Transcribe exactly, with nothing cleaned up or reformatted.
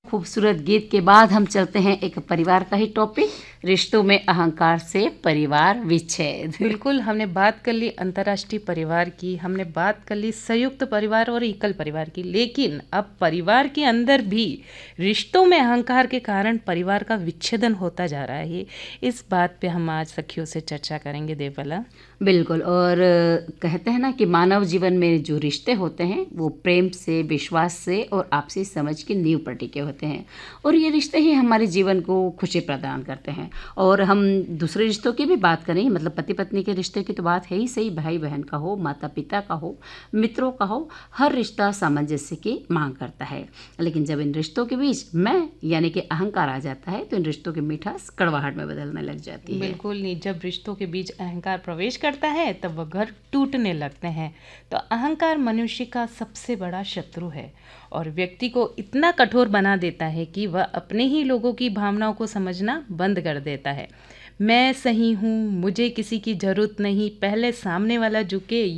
खूबसूरत गीत के बाद हम चलते हैं एक परिवार का ही टॉपिक, रिश्तों में अहंकार से परिवार विच्छेद। बिल्कुल, हमने बात कर ली अंतर्राष्ट्रीय परिवार की, हमने बात कर ली संयुक्त परिवार और एकल परिवार की, लेकिन अब परिवार के अंदर भी रिश्तों में अहंकार के कारण परिवार का विच्छेदन होता जा रहा है। इस बात पे हम आज सखियों से चर्चा करेंगे देवबाला। बिल्कुल, और कहते हैं ना कि मानव जीवन में जो रिश्ते होते हैं वो प्रेम से, विश्वास से और आपसी समझ की नींव पर टिके होते हैं, और ये रिश्ते ही हमारे जीवन को खुशी प्रदान करते हैं। और हम दूसरे रिश्तों की भी बात करें, मतलब पति पत्नी के रिश्ते की तो बात है ही सही, भाई बहन का हो, माता पिता का हो, मित्रों का हो, हर रिश्ता सामंजस्य की मांग करता है। लेकिन जब इन रिश्तों के बीच मैं यानी कि अहंकार आ जाता है तो इन रिश्तों की मिठास कड़वाहट में बदलने लग जाती है। बिल्कुल नहीं, जब रिश्तों के बीच अहंकार प्रवेश करता है तब वह घर टूटने लगते हैं। तो अहंकार मनुष्य का सबसे बड़ा शत्रु है और व्यक्ति को इतना कठोर बना देता है कि वह अपने ही लोगों की भावनाओं को समझना बंद कर देता है। मैं सही हूँ, मुझे किसी की जरूरत नहीं, पहले सामने वाला झुके,